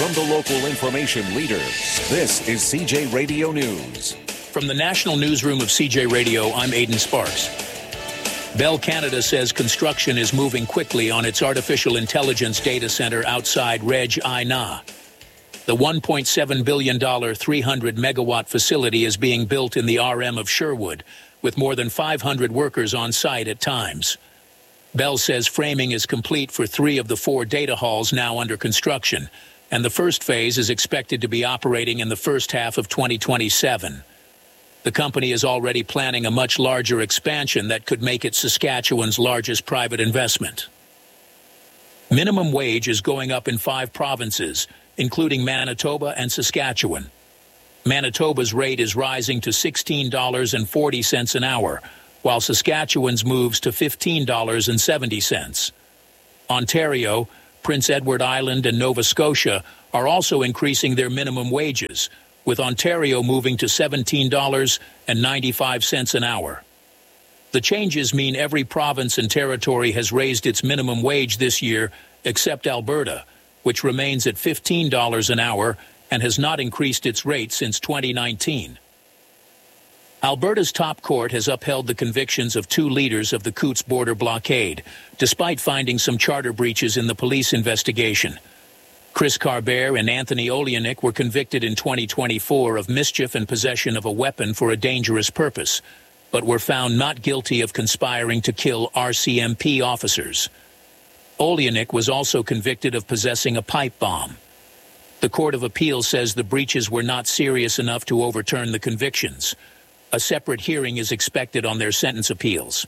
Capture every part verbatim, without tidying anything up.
From the local information leader, this is C J Radio News. From the National Newsroom of C J Radio, I'm Aidan Sparks. Bell Canada says construction is moving quickly on its artificial intelligence data center outside Reg I-Na. The one point seven billion dollars three hundred megawatt facility is being built in the R M of Sherwood, with more than five hundred workers on site at times. Bell says framing is complete for three of the four data halls now under construction, and the first phase is expected to be operating in the first half of twenty twenty-seven. The company is already planning a much larger expansion that could make it Saskatchewan's largest private investment. Minimum wage is going up in five provinces, including Manitoba and Saskatchewan. Manitoba's rate is rising to sixteen dollars and forty cents an hour, while Saskatchewan's moves to fifteen dollars and seventy cents. Ontario, Prince Edward Island, and Nova Scotia are also increasing their minimum wages, with Ontario moving to seventeen dollars and ninety-five cents an hour. The changes mean every province and territory has raised its minimum wage this year, except Alberta, which remains at fifteen dollars an hour and has not increased its rate since twenty nineteen. Alberta's top court has upheld the convictions of two leaders of the Coutts border blockade, despite finding some charter breaches in the police investigation. Chris Carbert and Anthony Oleanick were convicted in twenty twenty-four of mischief and possession of a weapon for a dangerous purpose, but were found not guilty of conspiring to kill R C M P officers. Oleanick was also convicted of possessing a pipe bomb. The Court of Appeal says the breaches were not serious enough to overturn the convictions. A separate hearing is expected on their sentence appeals.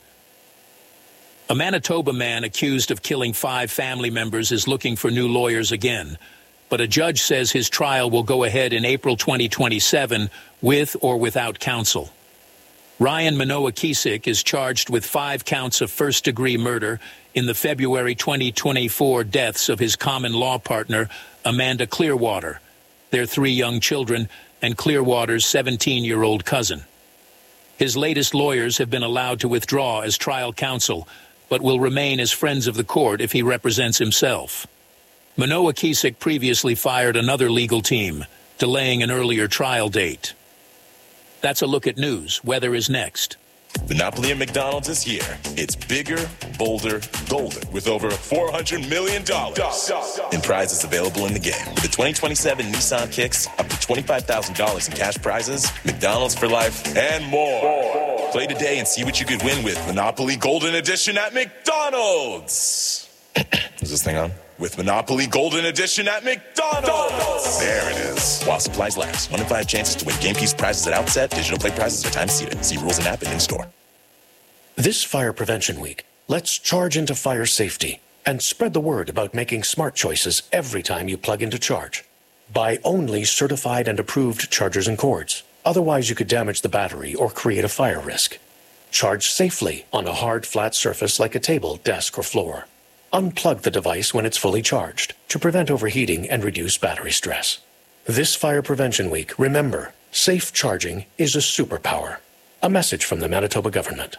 A Manitoba man accused of killing five family members is looking for new lawyers again, but a judge says his trial will go ahead in April twenty twenty-seven with or without counsel. Ryan Manoa-Kisik is charged with five counts of first-degree murder in the February twenty twenty-four deaths of his common-law partner, Amanda Clearwater, their three young children, and Clearwater's seventeen-year-old cousin. His latest lawyers have been allowed to withdraw as trial counsel, but will remain as friends of the court if he represents himself. Manoa-Kisik previously fired another legal team, delaying an earlier trial date. That's a look at news. Weather is next. Monopoly at McDonald's is here. It's bigger, bolder, golden, with over four hundred million dollars in prizes available in the game. With the twenty twenty-seven Nissan Kicks, up to twenty-five thousand dollars in cash prizes, McDonald's for life, and more. Play today and see what you could win with Monopoly Golden Edition at McDonald's. Is this thing on? With Monopoly Golden Edition at McDonald's. There it is. While supplies last. One in five chances to win game piece prizes at outset. Digital play prizes are time seated. See rules and app and in-store. This Fire Prevention Week, let's charge into fire safety and spread the word about making smart choices every time you plug into charge. Buy only certified and approved chargers and cords. Otherwise, you could damage the battery or create a fire risk. Charge safely on a hard, flat surface like a table, desk, or floor. Unplug the device when it's fully charged to prevent overheating and reduce battery stress. This Fire Prevention Week, remember, safe charging is a superpower. A message from the Manitoba government.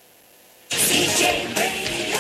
C J Radio,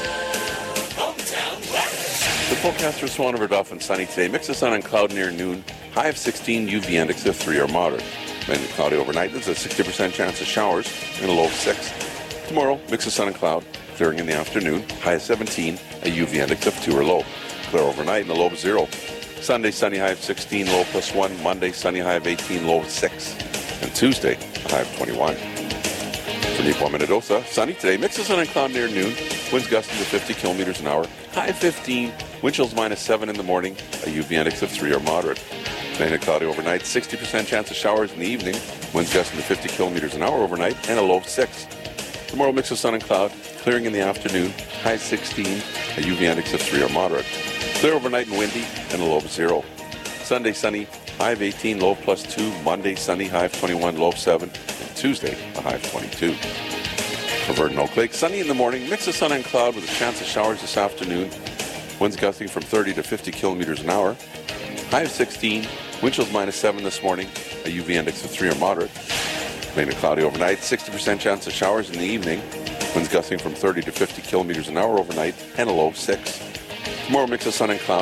Hometown West. The forecast for Swan River Dolphin sunny today. Mix of sun and cloud near noon. High of sixteen, U V index of three or moderate. Mainly cloudy overnight. There's a sixty percent chance of showers and a low of six. Tomorrow, mix of sun and cloud. Clearing in the afternoon, high of seventeen, a U V index of two or low. Clear overnight and a low of zero. Sunday, sunny high of sixteen, low plus one. Monday, sunny high of eighteen, low of six. And Tuesday, a high of twenty-one. For Nipawin, Minnedosa, sunny today, mix of sun and cloud near noon. Winds gusting to fifty kilometers an hour. High of fifteen, wind chills minus seven in the morning, a U V index of three or moderate. Mainly cloudy overnight, sixty percent chance of showers in the evening. Winds gusting to fifty kilometers an hour overnight and a low of six. Tomorrow, mix of sun and cloud. Clearing in the afternoon, high sixteen, a U V index of three or moderate. Clear overnight and windy, and a low of zero. Sunday, sunny, high of eighteen, low of plus two. Monday, sunny, high of twenty-one, low of seven. And Tuesday, a high of twenty-two. For Verdon Oak Lake, sunny in the morning, mix of sun and cloud with a chance of showers this afternoon. Winds gusting from thirty to fifty kilometers an hour. High of sixteen, wind chills minus seven this morning, a U V index of three or moderate. Mainly cloudy overnight, sixty percent chance of showers in the evening. Winds gusting from thirty to fifty kilometers an hour overnight, and a low of six. Tomorrow, mix of sun and cloud.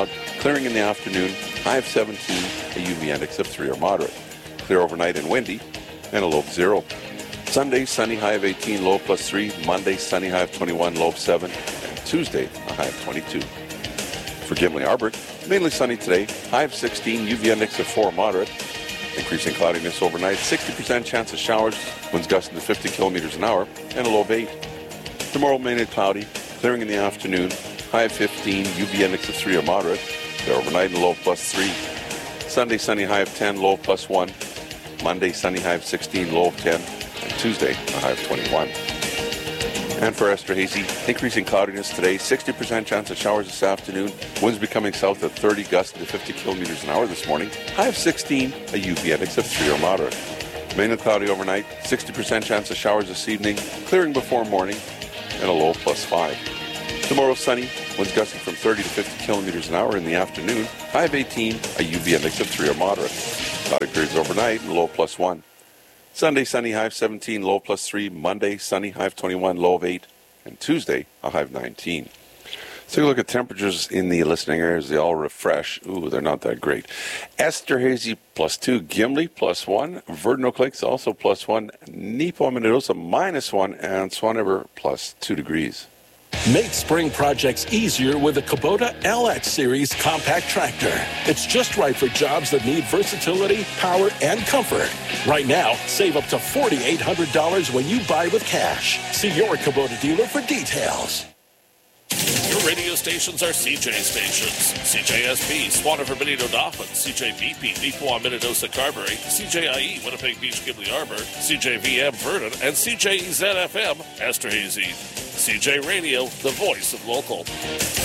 clearing in the afternoon, high of seventeen, a U V index of three or moderate. Clear overnight and windy, and a low of zero. Sunday, sunny, high of eighteen, low plus three. Monday, sunny, high of twenty-one, low of seven. And Tuesday, a high of twenty-two. For Gimli Arbor, mainly sunny today, high of sixteen, U V index of four, moderate. Increasing cloudiness overnight, sixty percent chance of showers, winds gusting to fifty kilometers an hour, and a low of eight. Tomorrow, mainly cloudy, clearing in the afternoon, high of fifteen, U V index of three or moderate. Clear overnight and low of plus three. Sunday, sunny, high of ten, low of plus one. Monday, sunny, high of sixteen, low of ten. And Tuesday, a high of twenty-one. And for Esterhazy, increasing cloudiness today, sixty percent chance of showers this afternoon. Winds becoming south at thirty, gusting to fifty kilometers an hour this morning. High of sixteen, a U V index of three or moderate. Mainly cloudy overnight, sixty percent chance of showers this evening, clearing before morning, and a low of plus five. Tomorrow, sunny, winds gusting from thirty to fifty kilometers an hour in the afternoon. High of eighteen, a U V index of three or moderate. Cloudy periods overnight and low plus one. Sunday, sunny, high of seventeen, low plus three. Monday, sunny, high of twenty-one, low of eight. And Tuesday, a high of nineteen. Let's take a look at temperatures in the listening areas. They all refresh. Ooh, they're not that great. Esterhazy plus two. Gimli plus one. Verdun Oak Lakes also plus one. Neepawa-Minnedosa minus one. And Swan River plus two degrees. Make spring projects easier with the Kubota L X Series compact tractor. It's just right for jobs that need versatility, power, and comfort. Right now, save up to four thousand eight hundred dollars when you buy with cash. See your Kubota dealer for details. Your radio stations are C J stations. C J S B, Swan River, Benito Dauphin, C J B P, Neepawa, Minnedosa, Carberry, C J I E, Winnipeg Beach, Gimli Arbor, C J V M, Verdun, and C J E Z F M, Esterhazy. C J Radio, the voice of local.